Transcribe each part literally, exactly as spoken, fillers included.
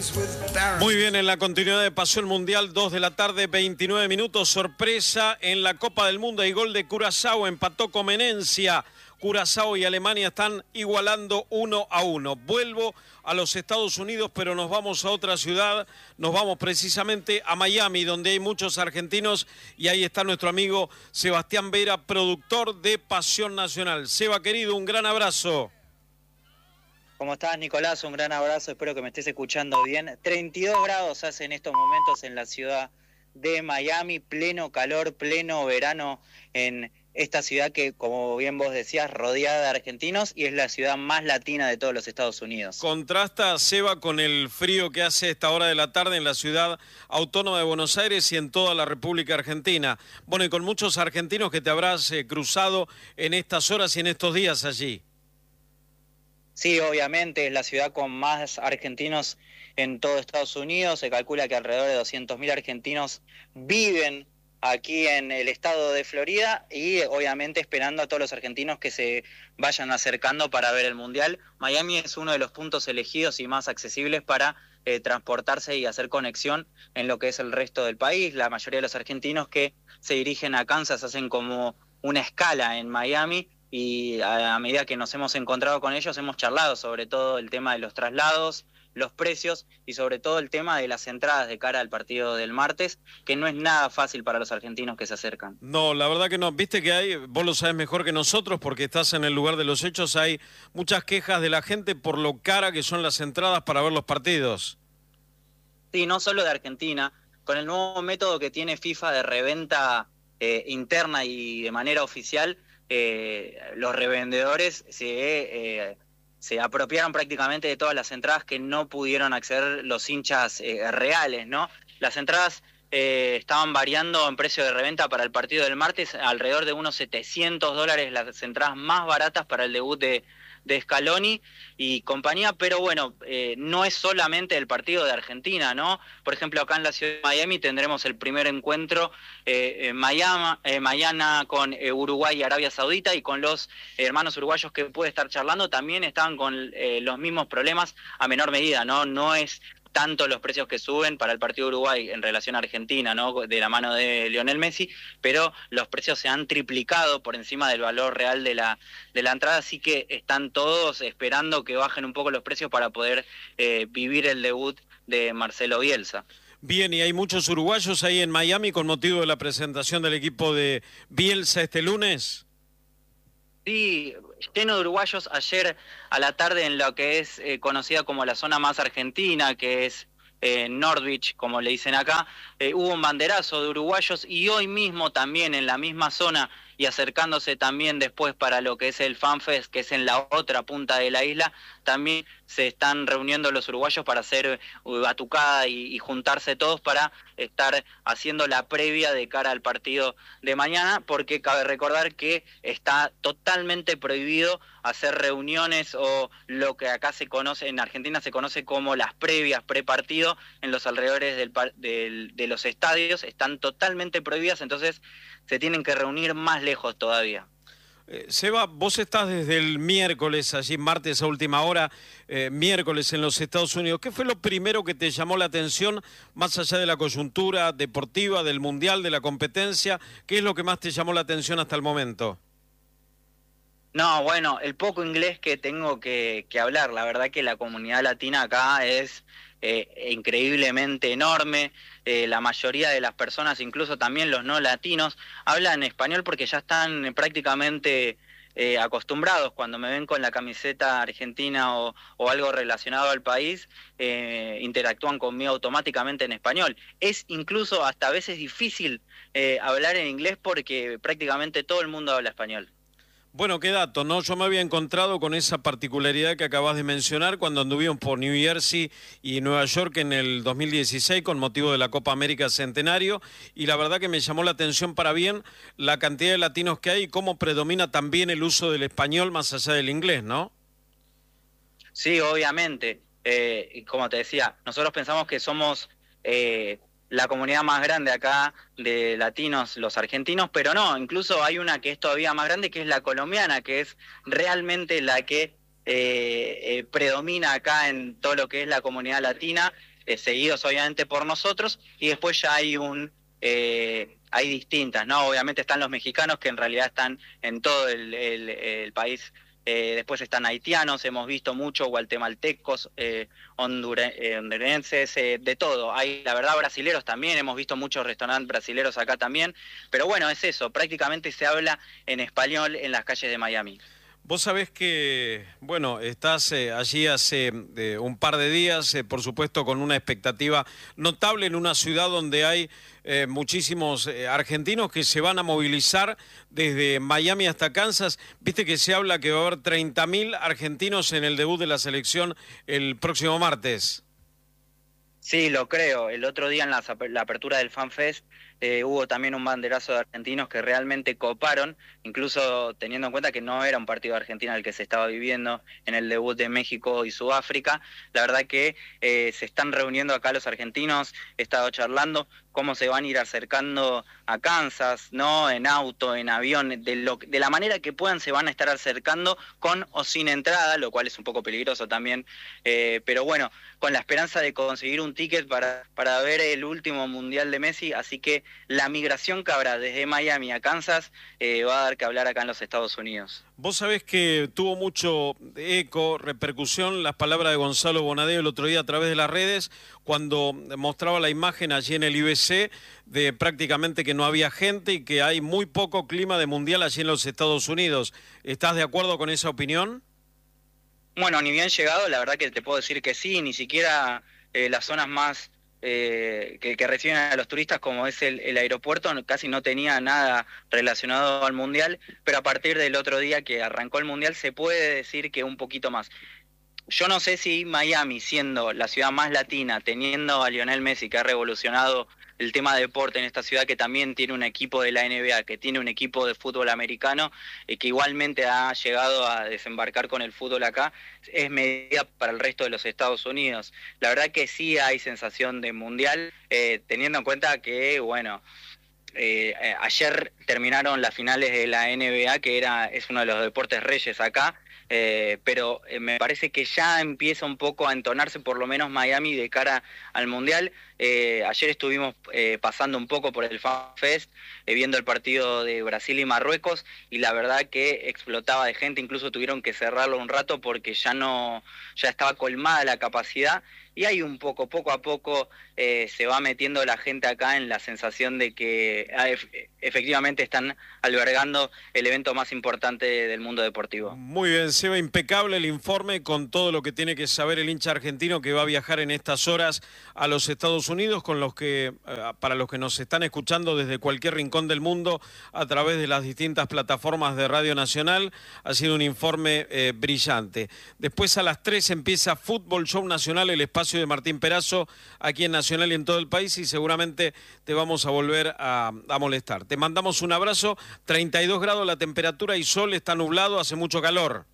Muy bien, en la continuidad de Pasión Mundial, dos de la tarde, veintinueve minutos, sorpresa en la Copa del Mundo, hay gol de Curazao, empató Comenencia, Curazao y Alemania están igualando uno a uno. Vuelvo a los Estados Unidos, pero nos vamos a otra ciudad, nos vamos precisamente a Miami, donde hay muchos argentinos, y ahí está nuestro amigo Sebastián Vera, productor de Pasión Nacional. Seba, querido, un gran abrazo. ¿Cómo estás, Nicolás? Un gran abrazo, espero que me estés escuchando bien. treinta y dos grados hace en estos momentos en la ciudad de Miami, pleno calor, pleno verano en esta ciudad que, como bien vos decías, rodeada de argentinos y es la ciudad más latina de todos los Estados Unidos. Contrasta, Seba, con el frío que hace a esta hora de la tarde en la ciudad autónoma de Buenos Aires y en toda la República Argentina. Bueno, y con muchos argentinos que te habrás eh, cruzado en estas horas y en estos días allí. Sí, obviamente es la ciudad con más argentinos en todo Estados Unidos. Se calcula que alrededor de doscientos mil argentinos viven aquí en el estado de Florida y obviamente esperando a todos los argentinos que se vayan acercando para ver el Mundial. Miami es uno de los puntos elegidos y más accesibles para eh, transportarse y hacer conexión en lo que es el resto del país. La mayoría de los argentinos que se dirigen a Kansas hacen como una escala en Miami, y a medida que nos hemos encontrado con ellos hemos charlado sobre todo el tema de los traslados, los precios y sobre todo el tema de las entradas de cara al partido del martes, que no es nada fácil para los argentinos que se acercan. No, la verdad que no. Viste que hay, vos lo sabés mejor que nosotros porque estás en el lugar de los hechos, hay muchas quejas de la gente por lo cara que son las entradas para ver los partidos. Sí, no solo de Argentina, con el nuevo método que tiene FIFA de reventa eh, interna y de manera oficial, Eh, los revendedores se, eh, se apropiaron prácticamente de todas las entradas que no pudieron acceder los hinchas eh, reales, ¿no? Las entradas eh, estaban variando en precio de reventa para el partido del martes, alrededor de unos setecientos dólares, las entradas más baratas para el debut de, de Scaloni y compañía, pero bueno, eh, no es solamente el partido de Argentina, ¿no? Por ejemplo, acá en la ciudad de Miami tendremos el primer encuentro eh, en Miami, eh, mañana con eh, Uruguay y Arabia Saudita, y con los hermanos uruguayos que puede estar charlando también estaban con eh, los mismos problemas a menor medida, ¿no? No es tanto los precios que suben para el partido de Uruguay en relación a Argentina, ¿no? De la mano de Lionel Messi, pero los precios se han triplicado por encima del valor real de la de la entrada, así que están todos esperando que bajen un poco los precios para poder eh, vivir el debut de Marcelo Bielsa. Bien, y hay muchos uruguayos ahí en Miami con motivo de la presentación del equipo de Bielsa este lunes. Sí, lleno de uruguayos ayer a la tarde en lo que es eh, conocida como la zona más argentina, que es eh, North Beach, como le dicen acá. Eh, hubo un banderazo de uruguayos y hoy mismo también en la misma zona y acercándose también después para lo que es el FanFest, que es en la otra punta de la isla, también se están reuniendo los uruguayos para hacer batucada y, y juntarse todos para estar haciendo la previa de cara al partido de mañana, porque cabe recordar que está totalmente prohibido hacer reuniones o lo que acá se conoce, en Argentina se conoce como las previas, prepartido, en los alrededores del, del, de los estadios, están totalmente prohibidas, entonces se tienen que reunir más lejos todavía. Eh, Seba, vos estás desde el miércoles, allí martes a última hora, eh, miércoles en los Estados Unidos. ¿Qué fue lo primero que te llamó la atención, más allá de la coyuntura deportiva, del mundial, de la competencia? ¿Qué es lo que más te llamó la atención hasta el momento? No, bueno, el poco inglés que tengo que, que hablar, la verdad que la comunidad latina acá es eh, increíblemente enorme, eh, la mayoría de las personas, incluso también los no latinos, hablan español porque ya están prácticamente eh, acostumbrados. Cuando me ven con la camiseta argentina o, o algo relacionado al país, eh, interactúan conmigo automáticamente en español. Es incluso hasta a veces difícil eh, hablar en inglés porque prácticamente todo el mundo habla español. Bueno, qué dato, ¿no? Yo me había encontrado con esa particularidad que acabas de mencionar cuando anduvimos por New Jersey y Nueva York en el dos mil dieciséis con motivo de la Copa América Centenario, y la verdad que me llamó la atención para bien la cantidad de latinos que hay y cómo predomina también el uso del español más allá del inglés, ¿no? Sí, obviamente. Eh, como te decía, nosotros pensamos que somos Eh, la comunidad más grande acá de latinos, los argentinos, pero no, incluso hay una que es todavía más grande, que es la colombiana, que es realmente la que eh, eh, predomina acá en todo lo que es la comunidad latina. eh, seguidos obviamente por nosotros, y después ya hay un... Eh, hay distintas, ¿no? Obviamente están los mexicanos, que en realidad están en todo el, el, el país. Eh, después están haitianos, hemos visto mucho, guatemaltecos, eh, hondure, eh, hondurenses, eh, de todo. Hay, la verdad, brasileros también, hemos visto muchos restaurantes brasileros acá también. Pero bueno, es eso, prácticamente se habla en español en las calles de Miami. Vos sabés que, bueno, estás eh, allí hace eh, un par de días, eh, por supuesto con una expectativa notable en una ciudad donde hay eh, muchísimos eh, argentinos que se van a movilizar desde Miami hasta Kansas. Viste que se habla que va a haber treinta mil argentinos en el debut de la selección el próximo martes. Sí, lo creo. El otro día en la, la apertura del FanFest eh, hubo también un banderazo de argentinos que realmente coparon, incluso teniendo en cuenta que no era un partido de Argentina el que se estaba viviendo en el debut de México y Sudáfrica. La verdad que eh, se están reuniendo acá los argentinos, he estado charlando cómo se van a ir acercando a Kansas, ¿no? En auto, en avión, de, lo, de la manera que puedan se van a estar acercando con o sin entrada, lo cual es un poco peligroso también, eh, pero bueno, con la esperanza de conseguir un ticket para, para ver el último Mundial de Messi, así que la migración que habrá desde Miami a Kansas eh, va a dar que hablar acá en los Estados Unidos. Vos sabés que tuvo mucho eco, repercusión, las palabras de Gonzalo Bonadeo el otro día a través de las redes, cuando mostraba la imagen allí en el I B C de prácticamente que no había gente y que hay muy poco clima de mundial allí en los Estados Unidos. ¿Estás de acuerdo con esa opinión? Bueno, ni bien llegado, la verdad que te puedo decir que sí, ni siquiera eh, las zonas más eh, que, que reciben a los turistas, como es el, el aeropuerto, casi no tenía nada relacionado al Mundial, pero a partir del otro día que arrancó el Mundial se puede decir que un poquito más. Yo no sé si Miami, siendo la ciudad más latina, teniendo a Lionel Messi, que ha revolucionado el tema de deporte en esta ciudad, que también tiene un equipo de la N B A, que tiene un equipo de fútbol americano, y que igualmente ha llegado a desembarcar con el fútbol acá, es medida para el resto de los Estados Unidos. La verdad que sí hay sensación de mundial, eh, teniendo en cuenta que, bueno... Eh, eh, ayer terminaron las finales de la N B A, que era es uno de los deportes reyes acá, eh, pero eh, me parece que ya empieza un poco a entonarse por lo menos Miami de cara al Mundial. Eh, ayer estuvimos eh, pasando un poco por el FanFest, eh, viendo el partido de Brasil y Marruecos, y la verdad que explotaba de gente, incluso tuvieron que cerrarlo un rato porque ya no, ya estaba colmada la capacidad, y hay un poco, poco a poco eh, se va metiendo la gente acá en la sensación de que eh, efectivamente están albergando el evento más importante del mundo deportivo. Muy bien, Seba, impecable el informe con todo lo que tiene que saber el hincha argentino que va a viajar en estas horas a los Estados Unidos, con los que, para los que nos están escuchando desde cualquier rincón del mundo a través de las distintas plataformas de Radio Nacional. Ha sido un informe eh, brillante. Después a las tres empieza Fútbol Show Nacional, el espacio de Martín Perazo, aquí en Nacional y en todo el país, y seguramente te vamos a volver a, a molestar. Te mandamos un abrazo. Treinta y dos grados la temperatura y sol, está nublado, hace mucho calor.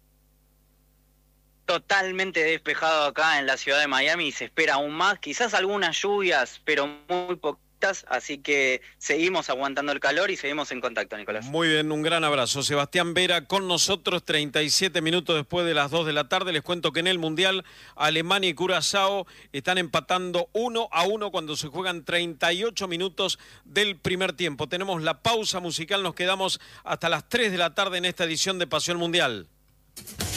Totalmente despejado acá en la ciudad de Miami y se espera aún más, quizás algunas lluvias, pero muy poquitas, así que seguimos aguantando el calor y seguimos en contacto, Nicolás. Muy bien, un gran abrazo. Sebastián Vera con nosotros, treinta y siete minutos después de las dos de la tarde. Les cuento que en el Mundial Alemania y Curazao están empatando uno a uno cuando se juegan treinta y ocho minutos del primer tiempo. Tenemos la pausa musical, nos quedamos hasta las tres de la tarde en esta edición de Pasión Mundial.